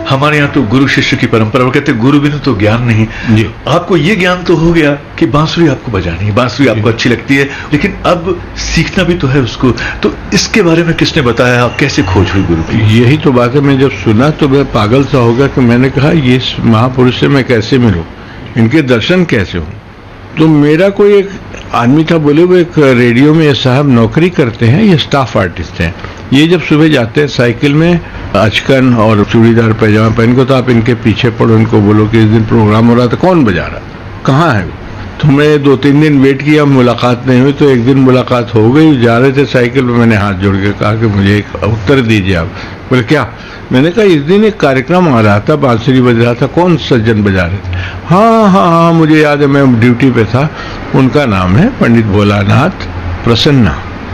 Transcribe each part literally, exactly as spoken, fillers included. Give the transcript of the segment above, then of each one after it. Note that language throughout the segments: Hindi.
हमारे यहाँ तो गुरु शिष्य की परंपरा, वो कहते हैं गुरु बिनु तो ज्ञान नहीं। जी। आपको ये ज्ञान तो हो गया कि बांसुरी आपको बजानी है, बांसुरी आपको अच्छी लगती है, लेकिन अब सीखना भी तो है उसको। तो इसके बारे में किसने बताया, आप कैसे खोज हुई गुरु की? यही तो बात है, मैं जब सुना तो मैं पागल सा हो गया कि मैंने कहा ये इस महापुरुष से मैं कैसे मिलूं, इनके दर्शन कैसे हों। तो मेरा कोई एक आदमी था, बोले वो एक रेडियो में ये साहब नौकरी करते हैं, ये स्टाफ आर्टिस्ट हैं, ये जब सुबह जाते हैं साइकिल में अचकन और चूड़ीदार पैजामा पहन को, तो आप इनके पीछे पड़ो, इनको बोलो कि इस दिन प्रोग्राम हो रहा था, कौन बजा रहा, कहाँ है वो। तो मैं दो तीन दिन वेट किया, मुलाकात नहीं हुई। तो एक दिन मुलाकात हो गई, जा रहे थे साइकिल पर, मैंने हाथ जोड़ के कहा कि मुझे एक उत्तर दीजिए आप। बोले क्या? मैंने कहा इस दिन एक कार्यक्रम आ रहा था, बांसुरी बज रहा था, कौन सज्जन बजा रहे थे? हाँ हाँ हाँ मुझे याद है, मैं ड्यूटी पे था, उनका नाम है पंडित भोलानाथ प्रसन्ना।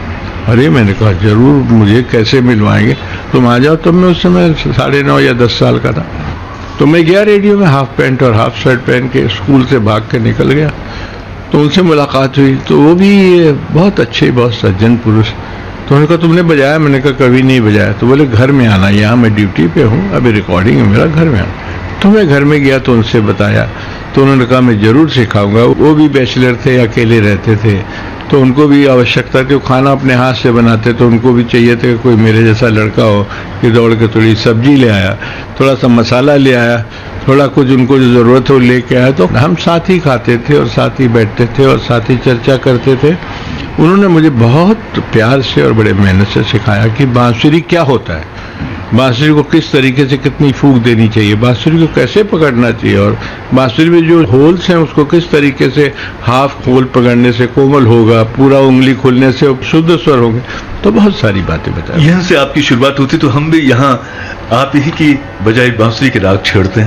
अरे मैंने कहा जरूर, मुझे कैसे मिलवाएंगे, तुम आ जाओ। तब मैं उस समय साढ़े नौ या दस साल का था। तो मैं गया रेडियो में, हाफ पैंट और हाफ शर्ट पहन के स्कूल से भाग के निकल गया। तो उनसे मुलाकात हुई, तो वो भी बहुत अच्छे, बहुत सज्जन पुरुष। तो उन्होंने कहा तुमने बजाया? मैंने कहा कभी नहीं बजाया। तो बोले घर में आना, यहाँ मैं ड्यूटी पे हूँ, अभी रिकॉर्डिंग है मेरा, घर में आना। तो मैं घर में गया तो उनसे बताया, तो उन्होंने कहा मैं जरूर सिखाऊंगा। वो भी बैचलर थे, अकेले रहते थे, तो उनको भी आवश्यकता थी, वो खाना अपने हाथ से बनाते, तो उनको भी चाहिए था कि कोई मेरे जैसा लड़का हो कि दौड़ के थोड़ी सब्जी ले आया, थोड़ा सा मसाला ले आया, थोड़ा कुछ उनको जो ज़रूरत हो लेके आया। तो हम साथ ही खाते थे और साथ ही बैठते थे और साथ ही चर्चा करते थे। उन्होंने मुझे बहुत प्यार से और बड़े मेहनत से सिखाया कि बांसुरी क्या होता है, बांसुरी को किस तरीके से कितनी फूंक देनी चाहिए, बांसुरी को कैसे पकड़ना चाहिए, और बांसुरी में जो होल्स हैं उसको किस तरीके से हाफ होल पकड़ने से कोमल होगा, पूरा उंगली खोलने से शुद्ध स्वर होंगे। तो बहुत सारी बातें बताई। यहाँ से आपकी शुरुआत होती, तो हम भी यहाँ आप ही की बजाय बांसुरी के राग छेड़ते हैं।